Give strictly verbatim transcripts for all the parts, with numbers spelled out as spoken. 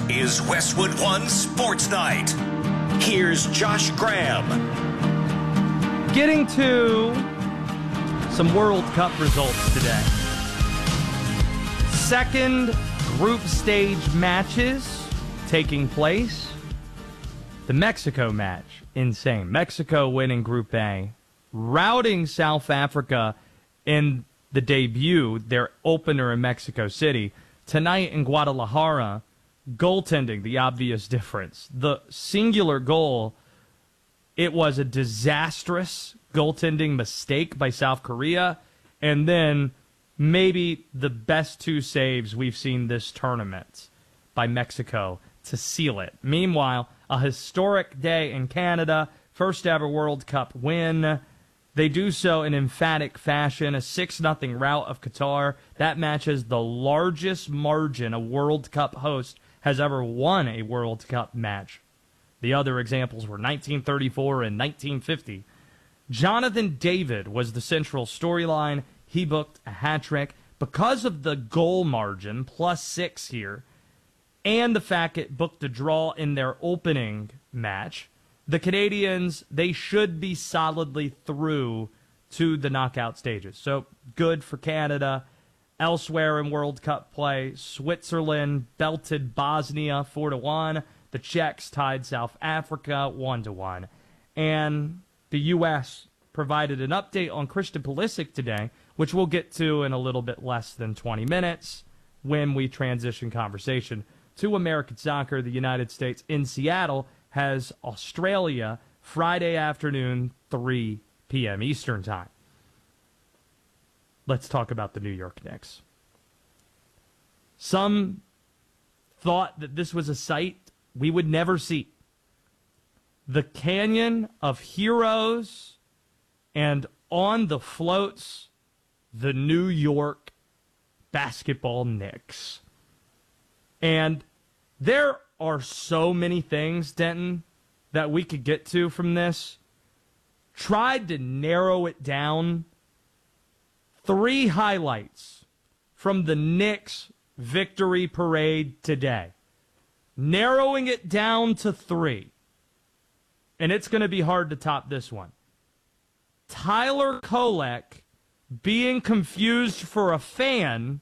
is Westwood One Sports Night. Here's Josh Graham. Getting to some World Cup results today. Second group stage matches taking place. The Mexico match, insane. Mexico winning Group A, routing South Africa in the debut, their opener in Mexico City. Tonight in Guadalajara, goaltending, the obvious difference. The singular goal, it was a disastrous goaltending mistake by South Korea, and then maybe the best two saves we've seen this tournament by Mexico to seal it. Meanwhile, a historic day in Canada, first ever World Cup win. They do so in emphatic fashion, a six nothing rout of Qatar. That matches the largest margin a World Cup host has ever won a World Cup match. The other examples were nineteen thirty-four and nineteen fifty. Jonathan David was the central storyline. He booked a hat trick because of the goal margin, plus six here, and the fact it booked a draw in their opening match. The Canadians, they should be solidly through to the knockout stages. So good for Canada. Elsewhere in World Cup play, Switzerland belted Bosnia four to one. The Czechs tied South Africa one to one. And the U S provided an update on Christian Pulisic today, which we'll get to in a little bit less than twenty minutes when we transition conversation to American soccer. The United States in Seattle has Australia Friday afternoon, three p.m. Eastern Time. Let's talk about the New York Knicks. Some thought that this was a sight we would never see. The Canyon of Heroes, and on the floats, the New York basketball Knicks. And there are so many things, Denton, that we could get to from this. Tried to narrow it down. Three highlights from the Knicks victory parade today. Narrowing it down to three. And it's going to be hard to top this one. Tyler Kolek being confused for a fan,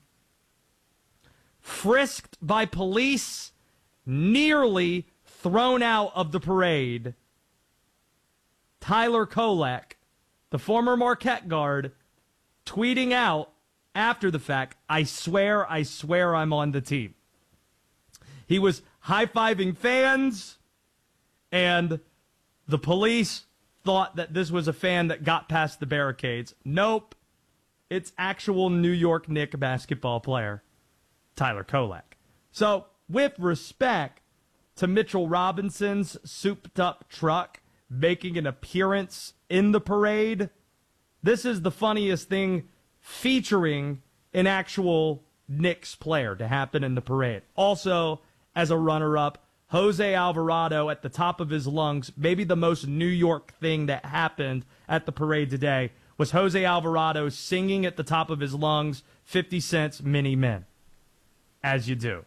frisked by police, nearly thrown out of the parade. Tyler Kolek, the former Marquette guard, tweeting out after the fact, I swear, I swear I'm on the team. He was high-fiving fans, and the police thought that this was a fan that got past the barricades. Nope. It's actual New York Knicks basketball player, Tyler Kolek. So, with respect to Mitchell Robinson's souped-up truck making an appearance in the parade, this is the funniest thing featuring an actual Knicks player to happen in the parade. Also, as a runner-up, Jose Alvarado at the top of his lungs. Maybe the most New York thing that happened at the parade today was Jose Alvarado singing at the top of his lungs, fifty Cent's Many Men. As you do.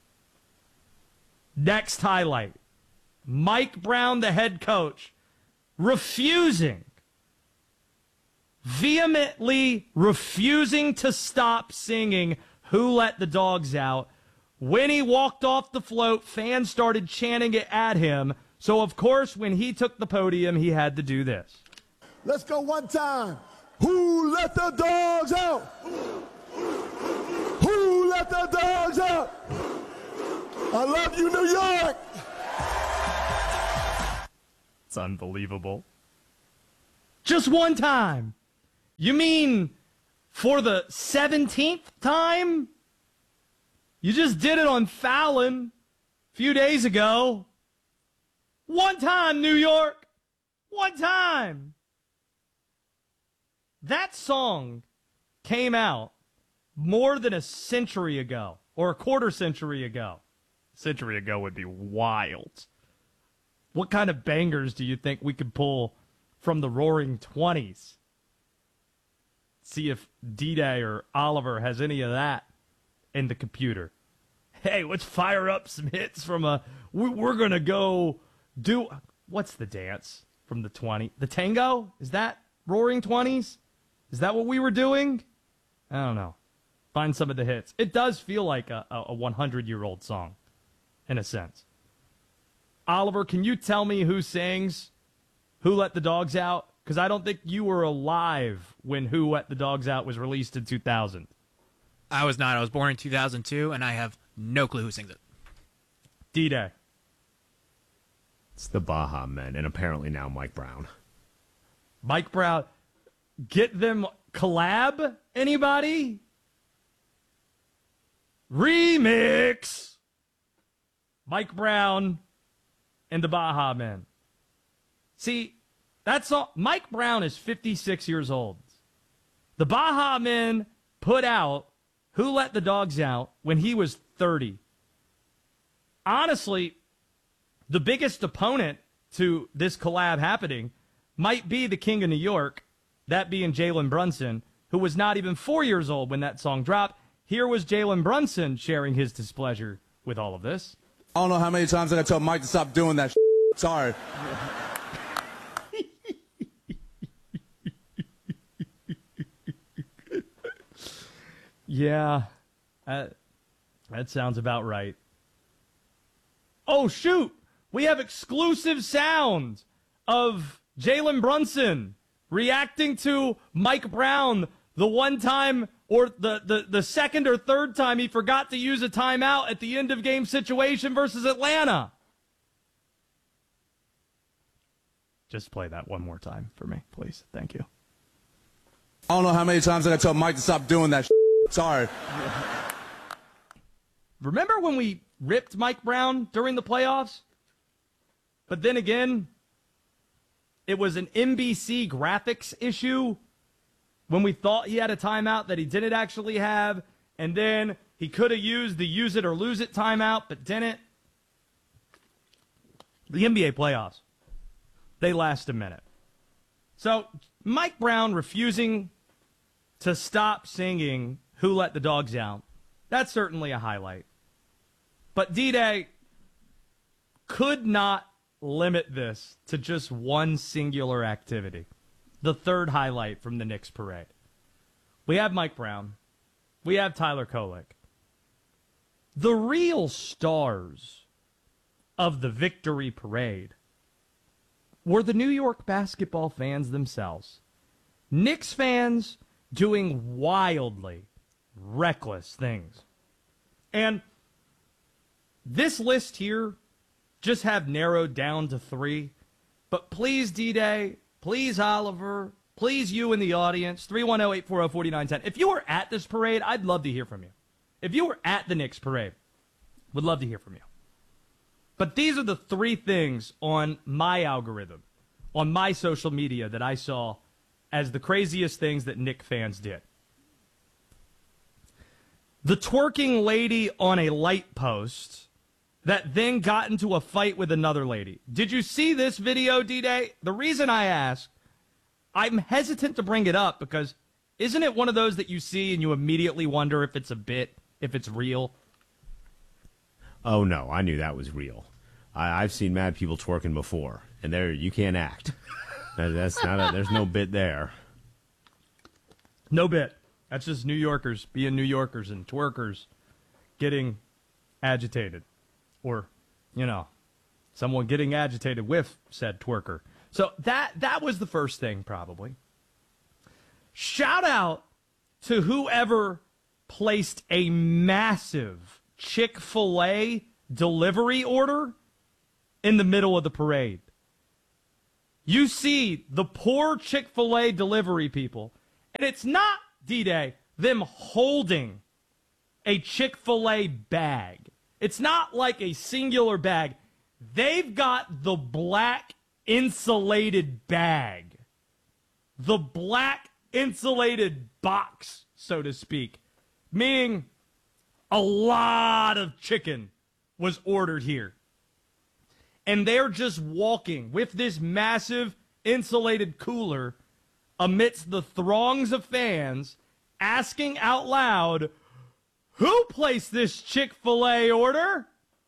Next highlight. Mike Brown, the head coach, refusing, vehemently refusing to stop singing Who Let the Dogs Out. When he walked off the float, fans started chanting it at him. So, of course, when he took the podium, he had to do this. Let's go one time. Who let the dogs out? Who let the dogs out? I love you, New York. It's unbelievable. Just one time. You mean for the seventeenth time? You just did it on Fallon a few days ago. One time, New York. One time. That song came out more than a century ago, or a quarter century ago. A century ago would be wild. What kind of bangers do you think we could pull from the Roaring Twenties? See if D-Day or Oliver has any of that in the computer. hey, let's fire up some hits from a, we're going to go do, what's the dance from the twenty? The tango? Is that Roaring Twenties? Is that what we were doing? I don't know. Find some of the hits. It does feel like a, a hundred-year-old song, in a sense. Oliver, can you tell me who sings Who Let the Dogs Out? Because I don't think you were alive when Who Let the Dogs Out was released in two thousand. I was not. I was born in two thousand two, and I have no clue who sings it. D-Day. It's the Baha Men, and apparently now Mike Brown. Mike Brown. Get them collab? Anybody? Remix. Mike Brown and the Baha Men. See, that's all. Mike Brown is fifty-six years old. The Baha Men put out Who Let the Dogs Out when he was thirty. Honestly, the biggest opponent to this collab happening might be the King of New York, that being Jalen Brunson, who was not even four years old when that song dropped. Here was Jalen Brunson sharing his displeasure with all of this. I don't know how many times I gotta tell Mike to stop doing that. Sorry. Yeah, uh, that sounds about right. Oh, shoot! We have exclusive sound of Jalen Brunson reacting to Mike Brown the one time or the, the, the second or third time he forgot to use a timeout at the end of game situation versus Atlanta. Just play that one more time for me, please. Thank you. I don't know how many times I gotta tell Mike to stop doing that. Sorry. Remember when we ripped Mike Brown during the playoffs? But then again, it was an N B C graphics issue when we thought he had a timeout that he didn't actually have, and then he could have used the use it or lose it timeout, but didn't. The N B A playoffs, they last a minute. So Mike Brown refusing to stop singing Who Let the Dogs Out, that's certainly a highlight. But D-Day could not limit this to just one singular activity. The third highlight from the Knicks parade. We have Mike Brown. We have Tyler Kolek. The real stars of the victory parade were the New York basketball fans themselves. Knicks fans doing wildly reckless things. And this list here just have narrowed down to three. But please, D-Day, please, Oliver, please, you in the audience, three one zero, eight four zero, four nine one zero. If you were at this parade, I'd love to hear from you. If you were at the Knicks parade, would love to hear from you. But these are the three things on my algorithm, on my social media that I saw as the craziest things that Knicks fans did. The twerking lady on a light post that then got into a fight with another lady. Did you see this video, D-Day? The reason I ask, I'm hesitant to bring it up because isn't it one of those that you see and you immediately wonder if it's a bit, if it's real? Oh, no, I knew that was real. I, I've seen mad people twerking before, and there you can't act. that, that's not a, there's no bit there. No bit. That's just New Yorkers being New Yorkers and twerkers getting agitated. Or, you know, someone getting agitated with said twerker. So that that was the first thing, probably. Shout out to whoever placed a massive Chick-fil-A delivery order in the middle of the parade. You see the poor Chick-fil-A delivery people, and it's not, D-Day, them holding a Chick-fil-A bag. It's not like a singular bag. They've got the black insulated bag. The black insulated box, so to speak. Meaning a lot of chicken was ordered here. And they're just walking with this massive insulated cooler amidst the throngs of fans asking out loud, Who placed this Chick-fil-A order?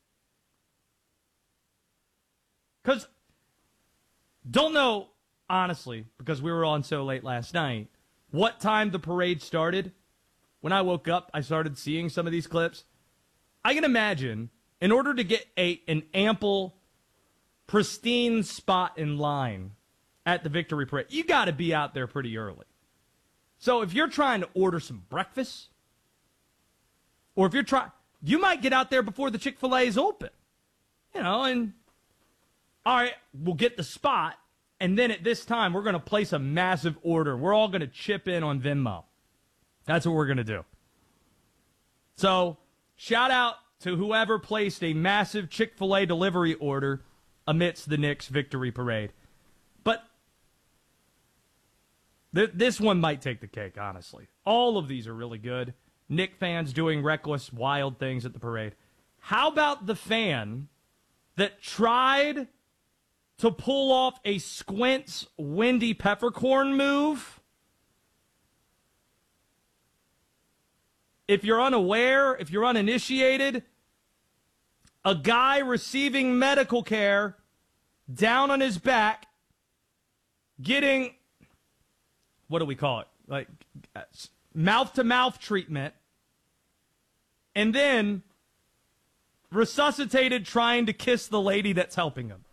Because, don't know, honestly, because we were on so late last night, what time the parade started. When I woke up, I started seeing some of these clips. I can imagine, in order to get a an ample, pristine spot in line at the victory parade, you got to be out there pretty early. So if you're trying to order some breakfast, or if you're trying, you might get out there before the Chick-fil-A is open. You know, and, all right, we'll get the spot, and then at this time, we're going to place a massive order. We're all going to chip in on Venmo. That's what we're going to do. So, shout out to whoever placed a massive Chick-fil-A delivery order amidst the Knicks victory parade. But th- this one might take the cake, honestly. All of these are really good. Knick fans doing reckless, wild things at the parade. How about the fan that tried to pull off a Squints Wendy Peppercorn move? If you're unaware, if you're uninitiated, a guy receiving medical care down on his back, getting, what do we call it? Like mouth-to-mouth treatment, and then resuscitated trying to kiss the lady that's helping him.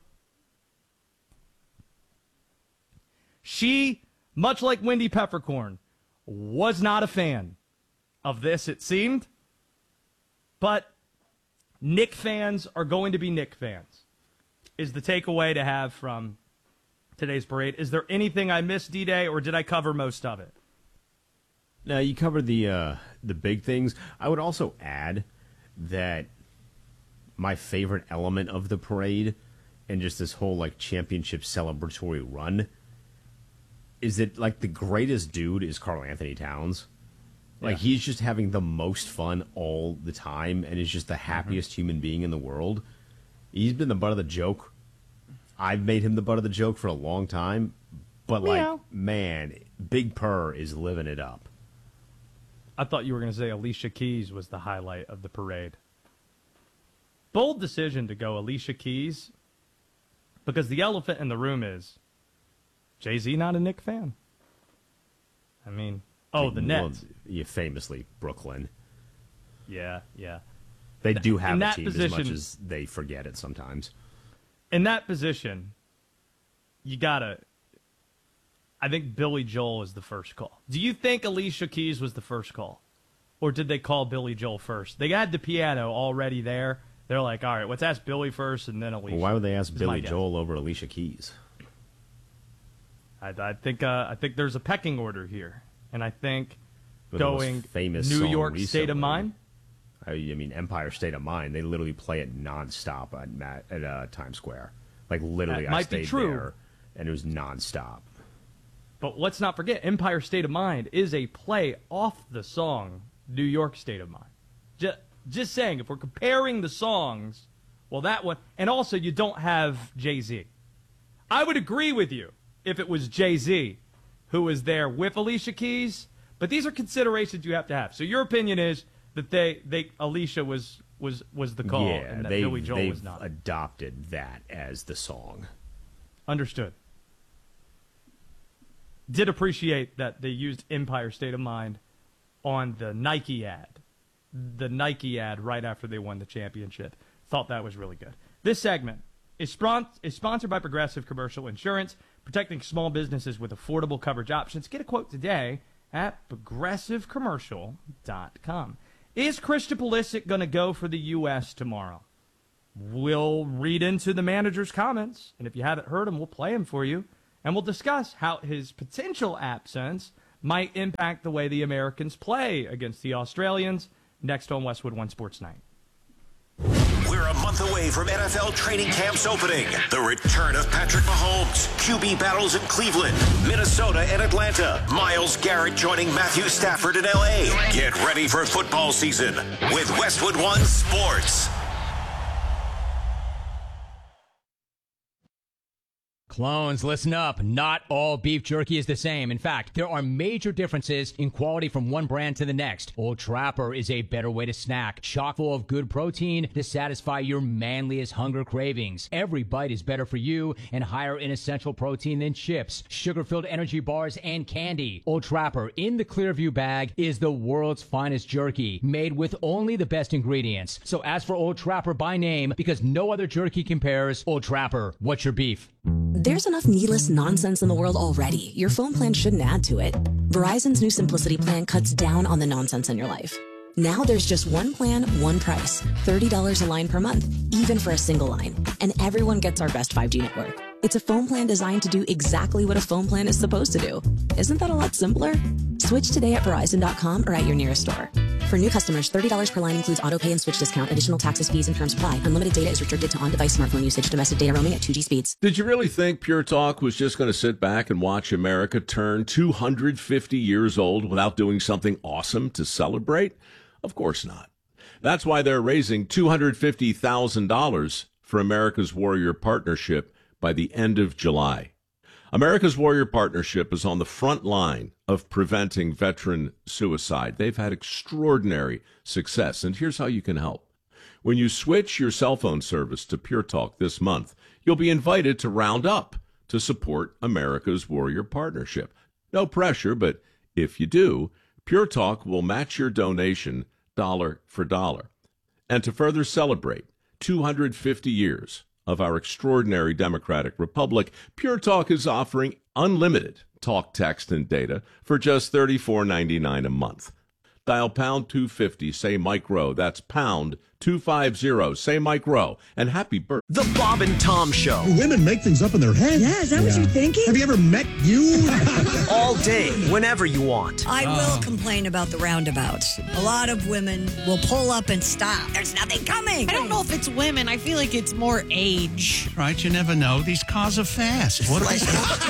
She, much like Wendy Peppercorn, was not a fan of this, it seemed. But Knick fans are going to be Knick fans, is the takeaway to have from today's parade. Is there anything I missed, D-Day, or did I cover most of it? No, you covered the uh, the big things. I would also add that my favorite element of the parade and just this whole like championship celebratory run is that like the greatest dude is Karl Anthony Towns. Like, yeah. He's just having the most fun all the time and is just the happiest mm-hmm. human being in the world. He's been the butt of the joke. I've made him the butt of the joke for a long time. But, like, yeah. man, Big Purr is living it up. I thought you were going to say Alicia Keys was the highlight of the parade. Bold decision to go Alicia Keys, because the elephant in the room is Jay-Z not a Knick fan. I mean... Oh, the Nets. Well, yeah, famously, Brooklyn. Yeah, yeah. They do have in a that team position, as much as they forget it sometimes. In that position, you got to... I think Billy Joel is the first call. Do you think Alicia Keys was the first call? Or did they call Billy Joel first? They had the piano already there. They're like, all right, let's ask Billy first and then Alicia. Well, why would they ask Billy Joel over Alicia Keys? I, I think uh, I think there's a pecking order here. And I think but going famous New York recently, State of Mind. I, I mean, Empire State of Mind. They literally play it nonstop at, at uh, Times Square. Like, literally, that I might stayed be true. there, and it was nonstop. But let's not forget, Empire State of Mind is a play off the song New York State of Mind. Just, just saying, if we're comparing the songs, well, that one, and also you don't have Jay-Z. I would agree with you if it was Jay-Z who was there with Alicia Keys, but these are considerations you have to have. So your opinion is that they, they Alicia was was was the call, yeah, and that they, Billy Joel they've was not. adopted that as the song. Understood. Did appreciate that they used Empire State of Mind on the Nike ad, the Nike ad right after they won the championship. Thought that was really good. This segment is, spron- is sponsored by Progressive Commercial Insurance, protecting small businesses with affordable coverage options. Get a quote today at progressive commercial dot com. Is Christian Pulisic going to go for the U S tomorrow? We'll read into the manager's comments, and if you haven't heard him, we'll play him for you, and we'll discuss how his potential absence might impact the way the Americans play against the Australians next on Westwood One Sports Night. We're a month away from N F L training camps opening. The return of Patrick Mahomes, Q B battles in Cleveland, Minnesota, and Atlanta. Myles Garrett joining Matthew Stafford in L A. Get ready for football season with Westwood One Sports. Clones, listen up. Not all beef jerky is the same. In fact, there are major differences in quality from one brand to the next. Old Trapper is a better way to snack, chock full of good protein to satisfy your manliest hunger cravings. Every bite is better for you and higher in essential protein than chips, sugar-filled energy bars, and candy. Old Trapper in the Clearview bag is the world's finest jerky, made with only the best ingredients. So ask for Old Trapper by name because no other jerky compares. Old Trapper, what's your beef? There's enough needless nonsense in the world already. Your phone plan shouldn't add to it. Verizon's new Simplicity plan cuts down on the nonsense in your life. Now there's just one plan, one price. thirty dollars a line per month, even for a single line. And everyone gets our best five G network. It's a phone plan designed to do exactly what a phone plan is supposed to do. Isn't that a lot simpler? Switch today at Verizon dot com or at your nearest store. For new customers, thirty dollars per line includes auto pay and switch discount. Additional taxes, fees, and terms apply. Unlimited data is restricted to on-device smartphone usage. Domestic data roaming at two G speeds. Did you really think Pure Talk was just going to sit back and watch America turn two hundred fifty years old without doing something awesome to celebrate? Of course not. That's why they're raising two hundred fifty thousand dollars for America's Warrior Partnership by the end of July. America's Warrior Partnership is on the front line of preventing veteran suicide. They've had extraordinary success, and here's how you can help. When you switch your cell phone service to Pure Talk this month, you'll be invited to round up to support America's Warrior Partnership. No pressure, but if you do, Pure Talk will match your donation dollar for dollar. And to further celebrate two hundred fifty years of our extraordinary democratic republic, Pure Talk is offering unlimited talk, text, and data for just thirty-four ninety-nine a month. Dial pound two fifty, say Mike Rowe. That's pound two fifty, say Mike Rowe. And happy birthday. The Bob and Tom Show. Women make things up in their head. Yeah, is that yeah. what you're thinking? Have you ever met you? All day, whenever you want. I uh. will complain about the roundabouts. A lot of women will pull up and stop. There's nothing coming. I don't know if it's women. I feel like it's more age. Right, you never know. These cars are fast. What like,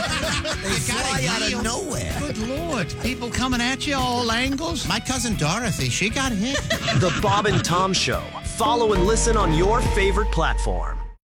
they fly out of nowhere. Good Lord. People coming at you all angles. My cousin Dorothy, she got hit. The Bob and Tom Show. Follow and listen on your favorite platform.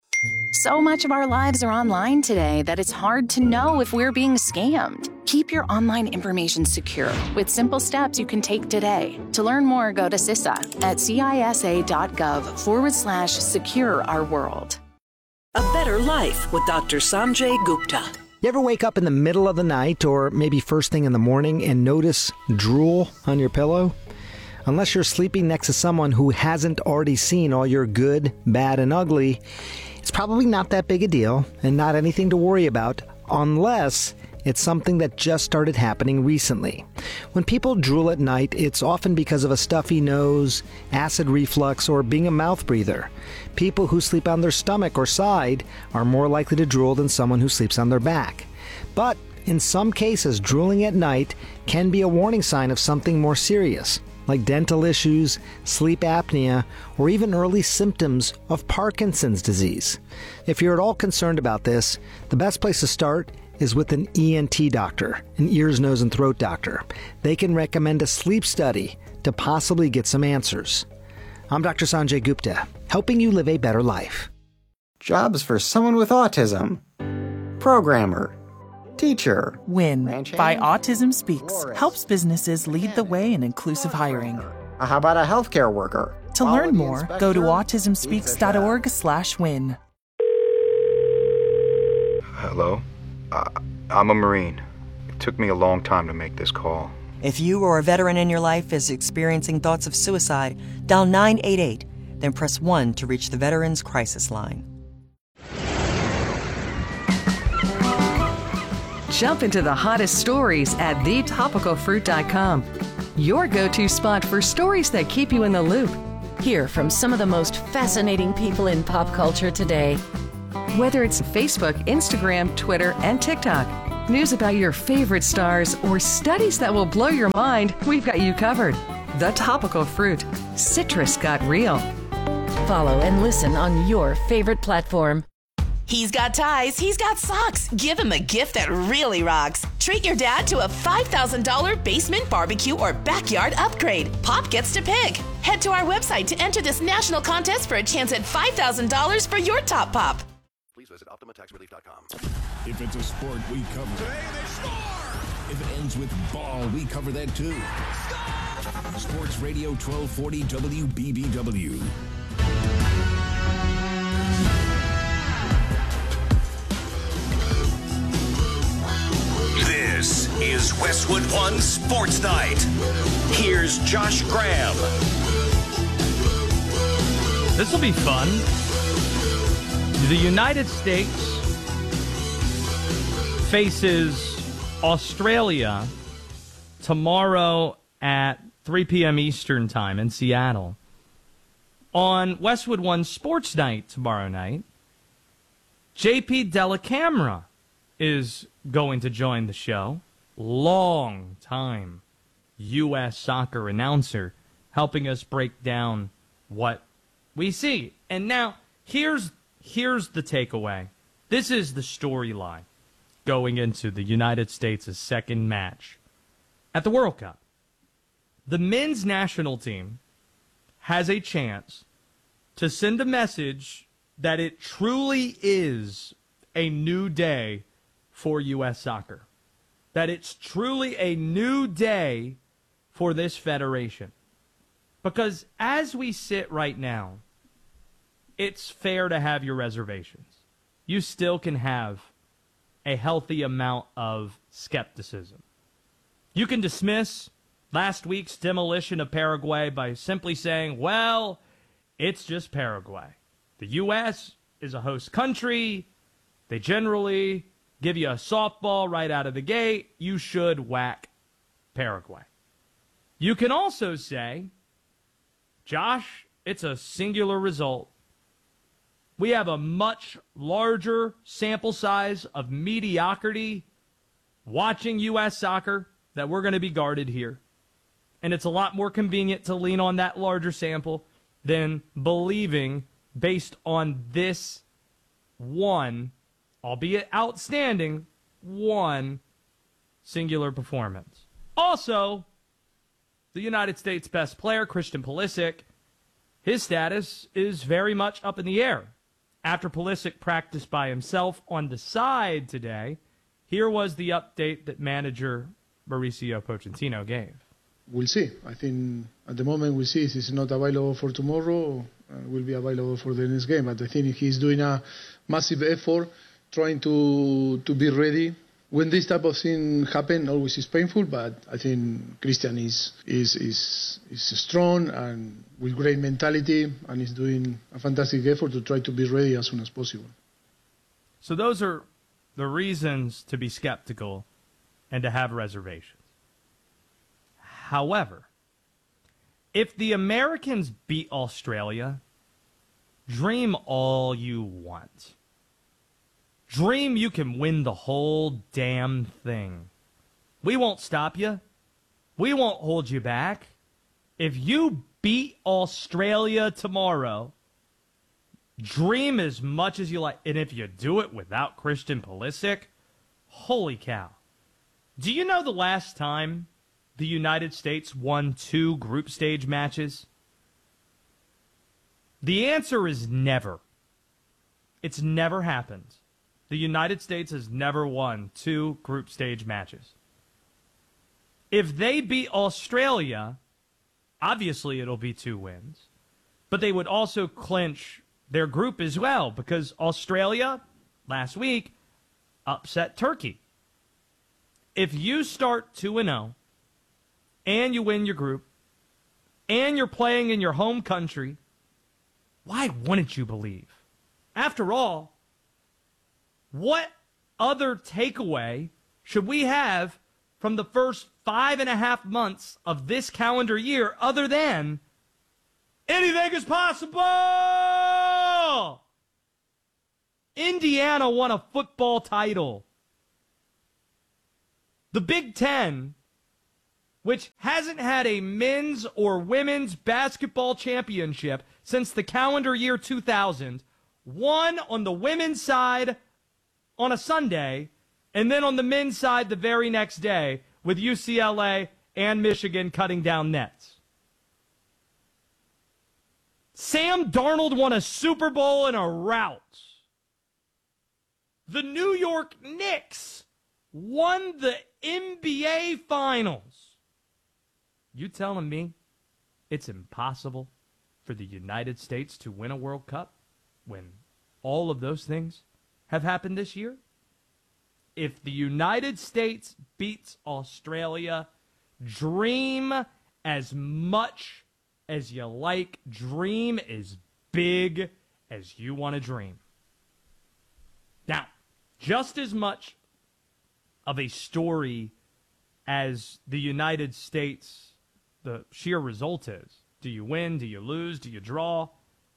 So much of our lives are online today that it's hard to know if we're being scammed. Keep your online information secure with simple steps you can take today. To learn more, go to C I S A at cisa.gov forward slash secure our world. A better life with Doctor Sanjay Gupta. You ever wake up in the middle of the night or maybe first thing in the morning and notice drool on your pillow? Unless you're sleeping next to someone who hasn't already seen all your good, bad, and ugly, it's probably not that big a deal and not anything to worry about unless it's something that just started happening recently. When people drool at night, it's often because of a stuffy nose, acid reflux, or being a mouth breather. People who sleep on their stomach or side are more likely to drool than someone who sleeps on their back. But in some cases, drooling at night can be a warning sign of something more serious, like dental issues, sleep apnea, or even early symptoms of Parkinson's disease. If you're at all concerned about this, the best place to start is with an E N T doctor, an ears, nose, and throat doctor. They can recommend a sleep study to possibly get some answers. I'm Doctor Sanjay Gupta, helping you live a better life. Jobs for someone with autism. Programmer. Teacher. WIN by Autism Speaks helps businesses lead the way in inclusive hiring. How about a healthcare worker? To learn more, go to autism speaks dot org slash win. Hello? Uh, I'm a Marine. It took me a long time to make this call. If you or a veteran in your life is experiencing thoughts of suicide, dial nine eight eight, then press one to reach the Veterans Crisis Line. Jump into the hottest stories at the topical fruit dot com. Your go-to spot for stories that keep you in the loop. Hear from some of the most fascinating people in pop culture today. Whether it's Facebook, Instagram, Twitter, and TikTok, news about your favorite stars, or studies that will blow your mind, we've got you covered. The Topical Fruit. Citrus got real. Follow and listen on your favorite platform. He's got ties, he's got socks. Give him a gift that really rocks. Treat your dad to a five thousand dollars basement barbecue or backyard upgrade. Pop gets to pick. Head to our website to enter this national contest for a chance at five thousand dollars for your top pop. visit Optima Tax Relief dot com. If it's a sport, we cover Today they score! If it ends with ball, we cover that too. Score! Sports Radio twelve forty W B B W. This is Westwood One Sports Night. Here's Josh Graham. This will be fun. The United States faces Australia tomorrow at three p.m. Eastern Time in Seattle. On Westwood One Sports Night tomorrow night, J P Dellacamera is going to join the show. Long time U S soccer announcer, helping us break down what we see. And now, here's here's the takeaway. This is the storyline going into the United States' second match at the World Cup. The men's national team has a chance to send a message that it truly is a new day for U S soccer. That it's truly a new day for this federation. Because as we sit right now, it's fair to have your reservations. You still can have a healthy amount of skepticism. You can dismiss last week's demolition of Paraguay by simply saying, well, it's just Paraguay. The U S is a host country. They generally give you a softball right out of the gate. You should whack Paraguay. You can also say, Josh, it's a singular result. We have a much larger sample size of mediocrity watching U S soccer that we're going to be guarded here. And it's a lot more convenient to lean on that larger sample than believing based on this one, albeit outstanding, one singular performance. Also, the United States' best player, Christian Pulisic, his status is very much up in the air. After Pulisic practiced by himself on the side today, here was the update that manager Mauricio Pochettino gave. We'll see. I think at the moment we'll see if he's not available for tomorrow, uh, will be available for the next game. But I think he's doing a massive effort, trying to to be ready. When this type of thing happen, always is painful, but I think Christian is is is is strong and with great mentality, and is doing a fantastic effort to try to be ready as soon as possible. So those are the reasons to be skeptical and to have reservations. However, if the Americans beat Australia, dream all you want. Dream you can win the whole damn thing. We won't stop you. We won't hold you back. If you beat Australia tomorrow, dream as much as you like. And if you do it without Christian Pulisic, holy cow. Do you know the last time the United States won two group stage matches? The answer is never. It's never happened. The United States has never won two group stage matches. If they beat Australia, obviously it'll be two wins. But they would also clinch their group as well, because Australia, last week, upset Turkey. If you start two and oh, and you win your group, and you're playing in your home country, why wouldn't you believe? After all, what other takeaway should we have from the first five and a half months of this calendar year other than anything is possible? Indiana won a football title. The Big Ten, which hasn't had a men's or women's basketball championship since the calendar year two thousand, won on the women's side on a Sunday, and then on the men's side the very next day with U C L A and Michigan cutting down nets. Sam Darnold won a Super Bowl in a rout. The New York Knicks won the N B A Finals. You telling me it's impossible for the United States to win a World Cup when all of those things have happened this year? If the United States beats Australia, dream as much as you like. Dream as big as you want to dream. Now, just as much of a story as the United States, the sheer result is. Do you win? Do you lose? Do you draw?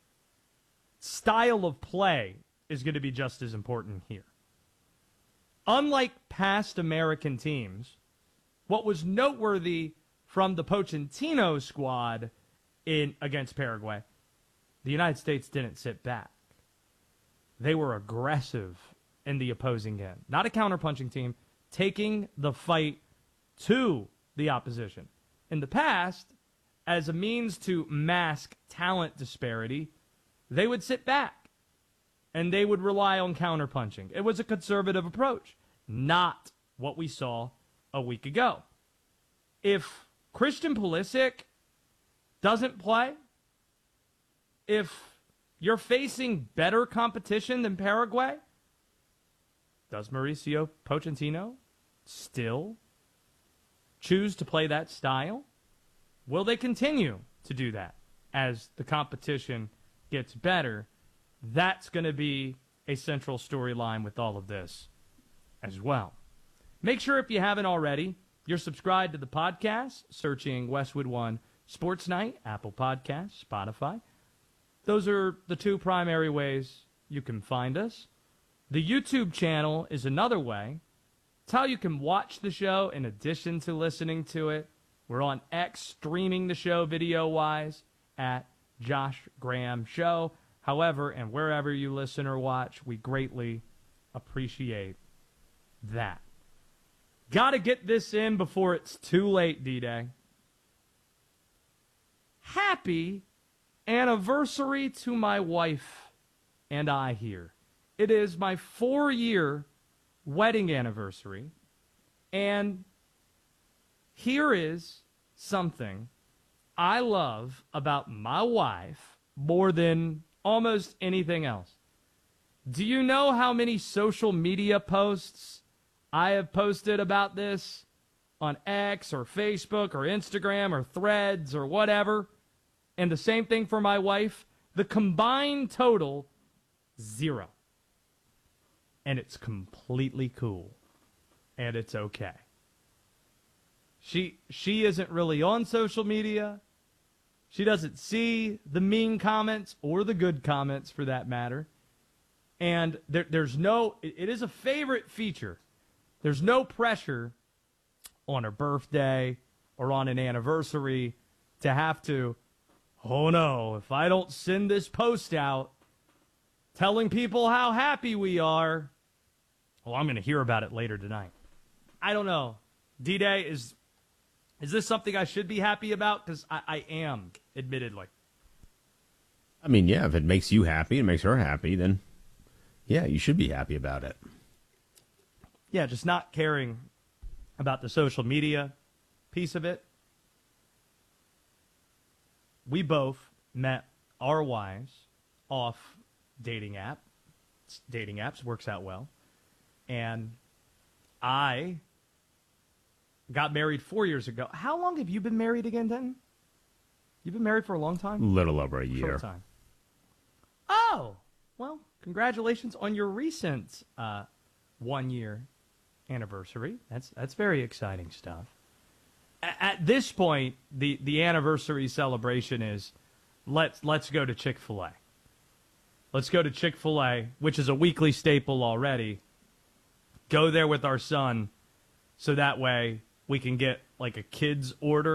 Style of play is going to be just as important here. Unlike past American teams, what was noteworthy from the Pochettino squad in against Paraguay, the United States didn't sit back. They were aggressive in the opposing end. Not a counterpunching team, taking the fight to the opposition. In the past, as a means to mask talent disparity, they would sit back and they would rely on counterpunching. It was a conservative approach, not what we saw a week ago. If Christian Pulisic doesn't play, if you're facing better competition than Paraguay, does Mauricio Pochettino still choose to play that style? Will they continue to do that as the competition gets better? That's going to be a central storyline with all of this as well. Make sure, if you haven't already, you're subscribed to the podcast, searching Westwood One Sports Night, Apple Podcasts, Spotify. Those are the two primary ways you can find us. The YouTube channel is another way. It's how you can watch the show in addition to listening to it. We're on X, streaming the show video-wise at Josh Graham Show. However, and wherever you listen or watch, we greatly appreciate that. Got to get this in before it's too late, D-Day. Happy anniversary to my wife and I here. It is my four-year wedding anniversary, and here is something I love about my wife more than almost anything else. Do you know how many social media posts I have posted about this on X or Facebook or Instagram or Threads or whatever? And the same thing for my wife. The combined total, zero. And it's completely cool. And it's okay. She she isn't really on social media. She doesn't see the mean comments or the good comments, for that matter. And there, there's no, it, it is a favorite feature. There's no pressure on her birthday or on an anniversary to have to, oh no, if I don't send this post out telling people how happy we are, well, I'm going to hear about it later tonight. I don't know. D-Day, is is this something I should be happy about? Because I, I am, admittedly. I mean, yeah, if it makes you happy and makes her happy, then yeah, you should be happy about it. Yeah, just not caring about the social media piece of it. We both met our wives off dating app. Dating apps works out well. And I got married four years ago. How long have you been married again, Denton? You've been married for a long time? A little over a year. Short time. Oh, well, congratulations on your recent uh, one-year anniversary. That's that's very exciting stuff. A- at this point, the, the anniversary celebration is let's let's go to Chick-fil-A. Let's go to Chick-fil-A, which is a weekly staple already. Go there with our son, so that way we can get like a kid's order